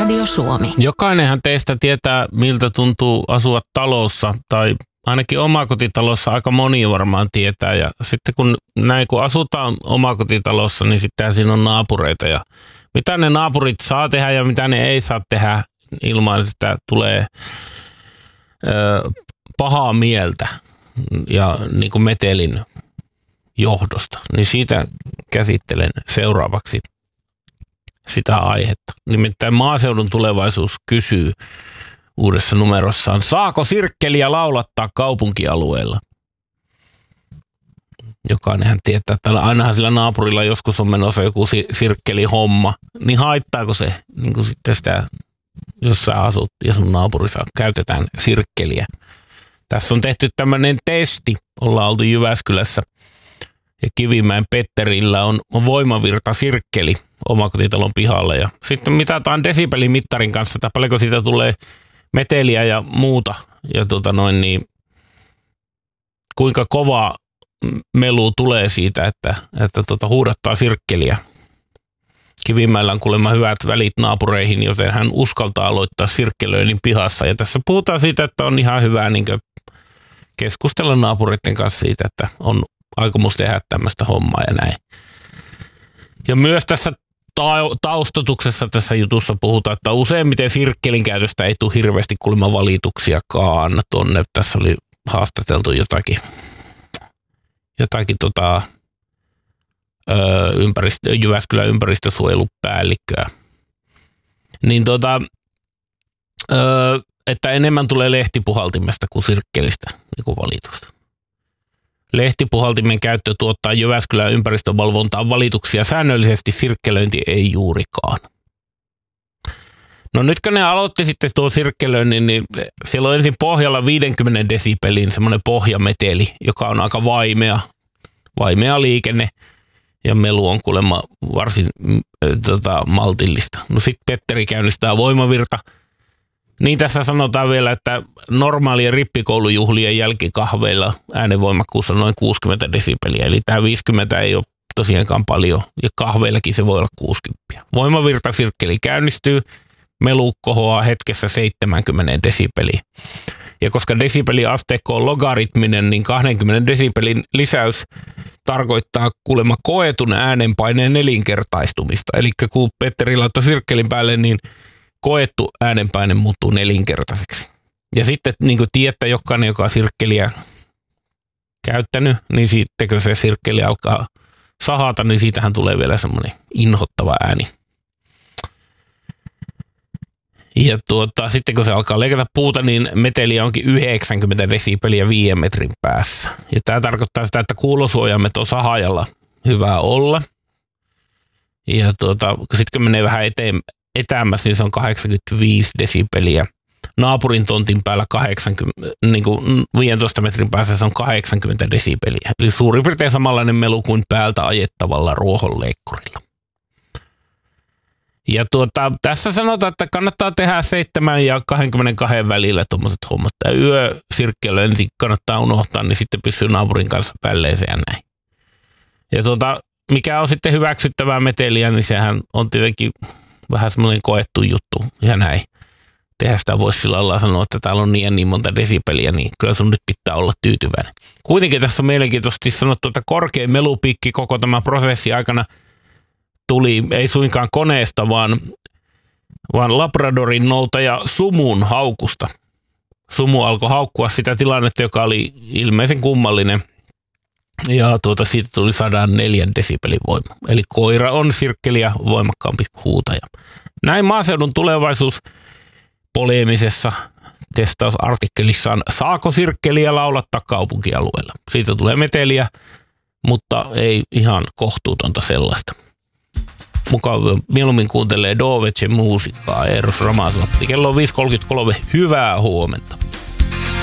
Radio Suomi. Jokainenhan teistä tietää, miltä tuntuu asua talossa, tai ainakin omakotitalossa aika moni varmaan tietää. Ja sitten kun asutaan omakotitalossa, niin sitten siinä on naapureita. Ja mitä ne naapurit saa tehdä ja mitä ne ei saa tehdä ilman, että tulee pahaa mieltä ja niin kuin metelin johdosta. Niin siitä käsittelen seuraavaksi sitä aihetta. Nimittäin Maaseudun Tulevaisuus kysyy uudessa numerossaan, saako sirkkeliä laulattaa kaupunkialueella? Jokainenhan tietää, että ainahan sillä naapurilla joskus on menossa joku sirkkelihomma, niin haittaako se niin kuin sitten sitä, jos sä asut ja sun naapurissa käytetään sirkkeliä? Tässä on tehty tämmöinen testi, ollaan oltu Jyväskylässä ja Kivimäen Petterillä on voimavirta sirkkeli omakotitalon pihalle ja sitten mitataan desibelimittarin kanssa, että paljonko siitä tulee meteliä ja muuta ja kuinka kova melu tulee siitä, että huudattaa sirkkeliä. Kivimäellä on kuulemma hyvät välit naapureihin, joten hän uskaltaa aloittaa sirkkelöinnin pihassa. Ja tässä puhutaan siitä, että on ihan hyvä keskustella naapureiden kanssa siitä, että on aikomus tehdä tämmöistä hommaa ja näin. Ja myös tässä taustatuksessa tässä jutussa puhutaan, että useimmiten sirkkelin käytöstä ei tule hirveästi kuulemma valituksiakaan. Tässä oli haastateltu jotakin Jyväskylän ympäristösuojelupäällikköä. Niin että enemmän tulee lehtipuhaltimesta kuin sirkkelistä niin kuin valitusta. Lehtipuhaltimen käyttö tuottaa Jyväskylän ympäristövalvontaan valituksia säännöllisesti, sirkkelöinti ei juurikaan. No nyt kun ne aloitti sitten tuo sirkkelöinnin, niin siellä on ensin pohjalla 50 desibelin semmoinen pohjameteli, joka on aika vaimea liikenne ja melu on kuulemma varsin maltillista. No sitten Petteri käynnistää voimavirta. Niin tässä sanotaan vielä, että normaalien rippikoulujuhlien jälkikahveilla äänenvoimakkuus on noin 60 desibeliä. Eli tämä 50 ei ole tosiaankaan paljon ja kahveillakin se voi olla 60. Voimavirta sirkkeli käynnistyy, melu kohoaa hetkessä 70 desibeliä. Ja koska desibeliasteikko on logaritminen, niin 20 desibelin lisäys tarkoittaa kuulemma koetun äänenpaineen nelinkertaistumista. Eli kun Petteri laittoi sirkkelin päälle, niin koettu äänenpaine muuttuu nelinkertaiseksi. Ja sitten niin kuin tiedätte, jokainen, joka on sirkkeliä käyttänyt, niin sitten kun se sirkkeli alkaa sahata, niin siitähän tulee vielä semmoinen inhottava ääni. Ja sitten kun se alkaa leikata puuta, niin meteliä onkin 90 desibeliä 5 metrin päässä. Ja tämä tarkoittaa sitä, että kuulosuojaimet on sahajalla hyvä olla. Ja sitten kun menee vähän etäämmässä, niin se on 85 desibeliä. Naapurin tontin päällä 15 metrin päässä se on 80 desibeliä. Eli suurin piirtein samanlainen melu kuin päältä ajettavalla ruohonleikkurilla. Ja tässä sanotaan, että kannattaa tehdä 7 ja 22 välillä tuommoiset hommat. Ja yösirkkelöinti kannattaa unohtaa, niin sitten pysyy naapurin kanssa pälleeseen ja näin. Ja mikä on sitten hyväksyttävää meteliä, niin sehän on tietenkin vähän semmoinen koettu juttu ja näin. Tehdään sitä voisi sillä lailla sanoa, että täällä on niin monta desibeliä, niin kyllä sun nyt pitää olla tyytyväinen. Kuitenkin tässä on mielenkiintoisesti sanottu, että korkein melupiikki koko tämän prosessin aikana tuli ei suinkaan koneesta, vaan Labradorin noutaja Sumun haukusta. Sumu alkoi haukkua sitä tilannetta, joka oli ilmeisen kummallinen. Ja siitä tuli 104 desibelin voima. Eli koira on sirkkeliä voimakkaampi huutaja. Näin Maaseudun Tulevaisuus poleemisessa testausartikkelissaan saako sirkkeliä laulattaa kaupunkialueella. Siitä tulee meteliä, mutta ei ihan kohtuutonta sellaista. Mieluummin kuuntelee Dovece musiikkaa, Eros Ramazzotti. Kello on 5.33. Hyvää huomenta.